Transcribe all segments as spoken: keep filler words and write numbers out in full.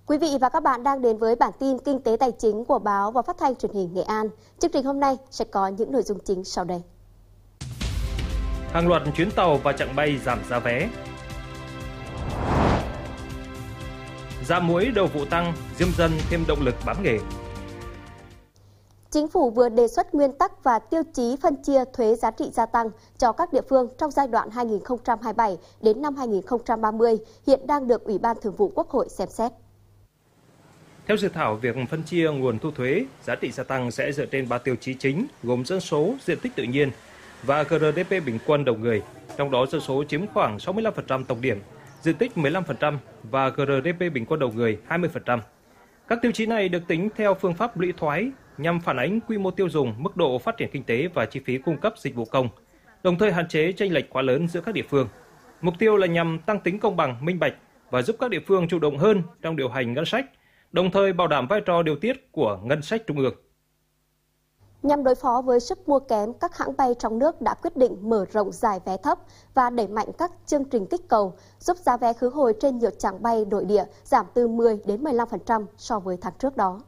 Quý vị và các bạn đang đến với bản tin kinh tế tài chính của báo và phát thanh truyền hình Nghệ An. Chương trình hôm nay sẽ có những nội dung chính sau đây. Hàng loạt chuyến tàu và chặng bay giảm giá vé. Giá muối đầu vụ tăng, diêm dân thêm động lực bám nghề. Chính phủ vừa đề xuất nguyên tắc và tiêu chí phân chia thuế giá trị gia tăng cho các địa phương trong giai đoạn hai nghìn không trăm hai mươi bảy đến năm hai nghìn không trăm ba mươi, hiện đang được Ủy ban Thường vụ Quốc hội xem xét. Theo dự thảo, việc phân chia nguồn thu thuế giá trị gia tăng sẽ dựa trên ba tiêu chí chính gồm dân số, diện tích tự nhiên và giê rờ đê pê bình quân đầu người, trong đó dân số chiếm khoảng sáu mươi lăm phần trăm tổng điểm, diện tích mười lăm phần trăm và giê rờ đê pê bình quân đầu người hai mươi phần trăm. Các tiêu chí này được tính theo phương pháp lũy thoái nhằm phản ánh quy mô tiêu dùng, mức độ phát triển kinh tế và chi phí cung cấp dịch vụ công, đồng thời hạn chế chênh lệch quá lớn giữa các địa phương. Mục tiêu là nhằm tăng tính công bằng, minh bạch và giúp các địa phương chủ động hơn trong điều hành ngân sách, đồng thời bảo đảm vai trò điều tiết của ngân sách trung ương. Nhằm đối phó với sức mua kém, các hãng bay trong nước đã quyết định mở rộng giải vé thấp và đẩy mạnh các chương trình kích cầu, giúp giá vé khứ hồi trên nhiều chặng bay nội địa giảm từ mười đến mười lăm phần trăm so với tháng trước đó.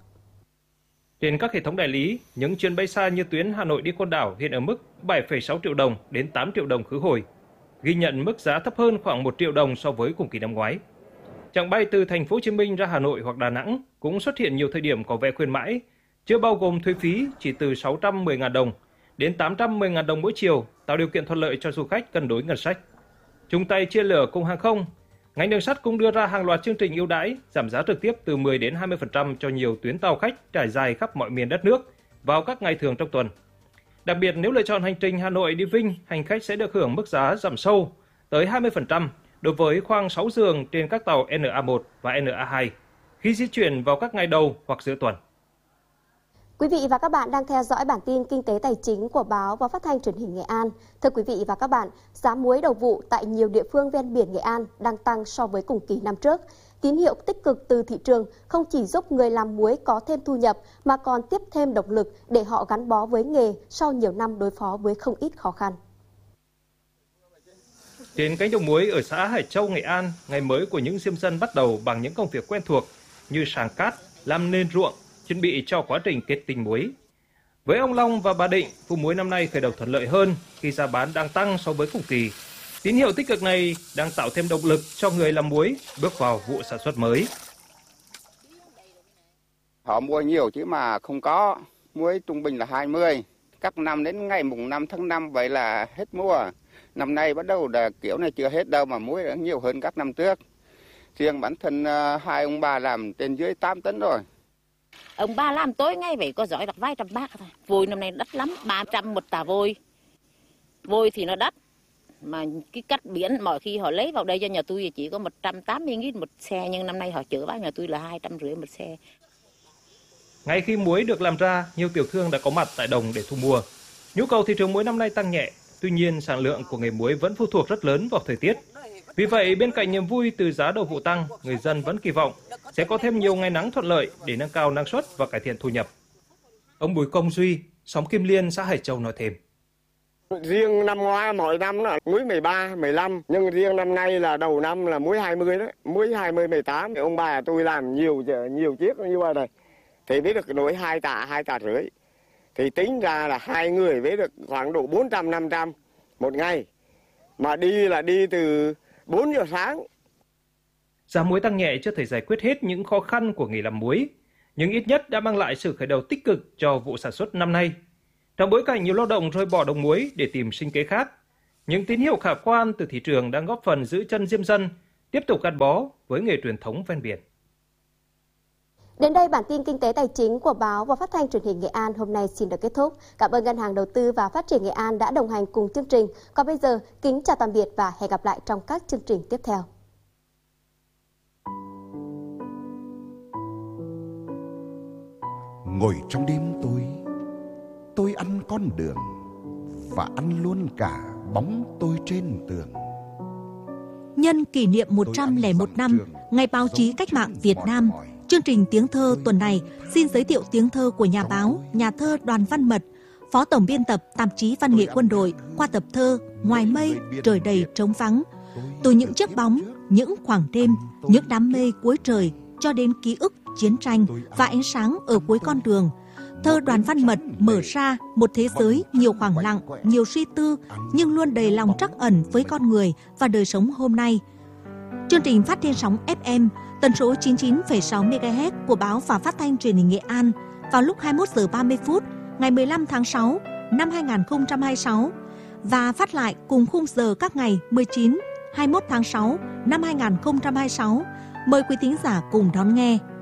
Trên các hệ thống đại lý, những chuyến bay xa như tuyến Hà Nội đi Côn Đảo hiện ở mức bảy phẩy sáu triệu đồng đến tám triệu đồng khứ hồi, ghi nhận mức giá thấp hơn khoảng một triệu đồng so với cùng kỳ năm ngoái. Chặng bay từ thành phố Hồ Chí Minh ra Hà Nội hoặc Đà Nẵng cũng xuất hiện nhiều thời điểm có vé khuyến mãi, chưa bao gồm thuế phí, chỉ từ sáu trăm mười nghìn đồng đến tám trăm mười nghìn đồng mỗi chiều, tạo điều kiện thuận lợi cho du khách cân đối ngân sách. Chung tay chia lửa cùng hàng không, ngành đường sắt cũng đưa ra hàng loạt chương trình ưu đãi giảm giá trực tiếp từ mười đến hai mươi phần trăm cho nhiều tuyến tàu khách trải dài khắp mọi miền đất nước vào các ngày thường trong tuần. Đặc biệt, nếu lựa chọn hành trình Hà Nội đi Vinh, hành khách sẽ được hưởng mức giá giảm sâu tới hai mươi phần trăm đối với khoang sáu giường trên các tàu en a một và en a hai khi di chuyển vào các ngày đầu hoặc giữa tuần. Quý vị và các bạn đang theo dõi bản tin kinh tế tài chính của báo và phát thanh truyền hình Nghệ An. Thưa quý vị và các bạn, giá muối đầu vụ tại nhiều địa phương ven biển Nghệ An đang tăng so với cùng kỳ năm trước. Tín hiệu tích cực từ thị trường không chỉ giúp người làm muối có thêm thu nhập mà còn tiếp thêm động lực để họ gắn bó với nghề sau nhiều năm đối phó với không ít khó khăn. Trên cánh đồng muối ở xã Hải Châu, Nghệ An, ngày mới của những diêm dân bắt đầu bằng những công việc quen thuộc như sàng cát, làm nền ruộng, chuẩn bị cho quá trình kết tinh muối. Với ông Long và bà Định, vụ muối năm nay khởi đầu thuận lợi hơn khi giá bán đang tăng so với cùng kỳ. Tín hiệu tích cực này đang tạo thêm động lực cho người làm muối bước vào vụ sản xuất mới. Họ mua nhiều chứ mà không có, muối trung bình là hai mươi. Các năm đến ngày mùng năm tháng năm vậy là hết mua. Năm nay bắt đầu là kiểu này chưa hết đâu mà muối đã nhiều hơn các năm trước. Riêng bản thân uh, hai ông bà làm trên dưới tám tấn rồi. Ông bà làm tối ngay vậy có giỏi được vài trăm bác thôi. Vôi năm nay đắt lắm, ba trăm một tà vôi. Vôi thì nó đắt, mà cái cách biển mọi khi họ lấy vào đây cho nhà tôi chỉ có một trăm tám mươi nghìn một xe, nhưng năm nay họ chở vào nhà tôi là hai trăm rưỡi một xe. Ngay khi muối được làm ra, nhiều tiểu thương đã có mặt tại đồng để thu mua. Nhu cầu thị trường muối năm nay tăng nhẹ, tuy nhiên sản lượng của nghề muối vẫn phụ thuộc rất lớn vào thời tiết. Vì vậy, bên cạnh niềm vui từ giá đầu vụ tăng, người dân vẫn kỳ vọng sẽ có thêm nhiều ngày nắng thuận lợi để nâng cao năng suất và cải thiện thu nhập. Ông Bùi Công Duy, xóm Kim Liên, xã Hải Châu nói thêm. Riêng năm ngoái mỗi năm là muối mười ba, mười lăm, nhưng riêng năm nay là đầu năm là muối hai mươi đấy, muối hai mươi, mười tám. Ông bà tôi làm nhiều nhiều chiếc như vậy này, thì biết được nổi hai tạ, hai tạ rưỡi. Thì tính ra là hai người với được khoảng độ bốn trăm, năm trăm một ngày. Mà đi là đi từ bốn giờ sáng. Giá muối tăng nhẹ chưa thể giải quyết hết những khó khăn của nghề làm muối, nhưng ít nhất đã mang lại sự khởi đầu tích cực cho vụ sản xuất năm nay. Trong bối cảnh nhiều lao động rời bỏ đồng muối để tìm sinh kế khác, những tín hiệu khả quan từ thị trường đang góp phần giữ chân diêm dân tiếp tục gắn bó với nghề truyền thống ven biển. Đến đây, bản tin kinh tế tài chính của báo và phát thanh truyền hình Nghệ An hôm nay xin được kết thúc. Cảm ơn Ngân hàng Đầu tư và Phát triển Nghệ An đã đồng hành cùng chương trình. Còn bây giờ, kính chào tạm biệt và hẹn gặp lại trong các chương trình tiếp theo. Ngồi trong đêm tối, tôi ăn con đường và ăn luôn cả bóng tôi trên tường. Nhân kỷ niệm một trăm lẻ một năm Ngày Báo chí Cách mạng Việt Nam, chương trình Tiếng thơ tuần này xin giới thiệu tiếng thơ của nhà báo, nhà thơ Đoàn Văn Mật, Phó Tổng biên tập tạp chí Văn nghệ Quân đội qua tập thơ Ngoài mây, trời đầy trống vắng. Từ những chiếc bóng, những khoảng đêm, những đám mây cuối trời, cho đến ký ức chiến tranh và ánh sáng ở cuối con đường. Thơ Đoàn Văn Mật mở ra một thế giới nhiều khoảng lặng, nhiều suy tư, nhưng luôn đầy lòng trắc ẩn với con người và đời sống hôm nay. Chương trình phát trên sóng ép em tần số chín mươi chín phẩy sáu mê ga héc của Báo và Phát thanh Truyền hình Nghệ An vào lúc hai mươi mốt giờ ba mươi phút ngày mười lăm tháng sáu năm hai nghìn không trăm hai mươi sáu và phát lại cùng khung giờ các ngày mười chín, hai mươi mốt tháng sáu năm hai nghìn không trăm hai mươi sáu. Mời quý thính giả cùng đón nghe.